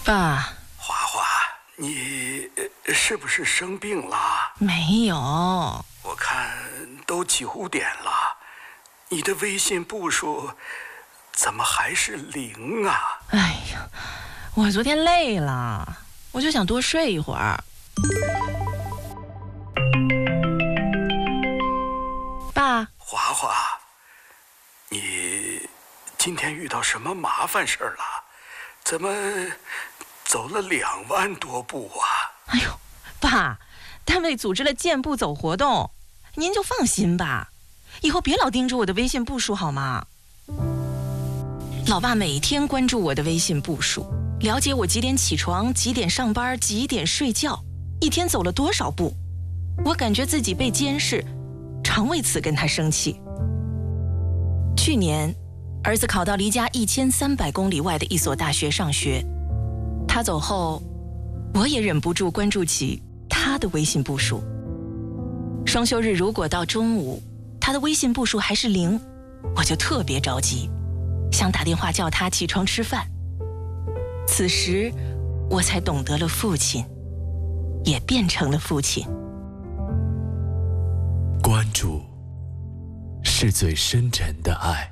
爸， 华华，你是不是生病了？ 没有。 我看都9点了，你的微信步数怎么还是0啊？ 哎呀，我昨天累了，我就想多睡一会儿。爸， 华华，你今天遇到什么麻烦事儿了？怎么走了2万多步啊？ 哎呦，爸，单位组织了健步走活动，您就放心吧，以后别老盯着我的微信步数好吗？老爸每天关注我的微信步数，了解我几点起床、几点上班、几点睡觉，一天走了多少步。我感觉自己被监视，常为此跟他生气。去年，儿子考到离家1300公里外的一所大学上学，他走后，我也忍不住关注起他的微信步数。双休日如果到中午，他的微信步数还是0，我就特别着急，想打电话叫他起床吃饭。此时，我才懂得了父亲，也变成了父亲。 关注是最深沉的爱。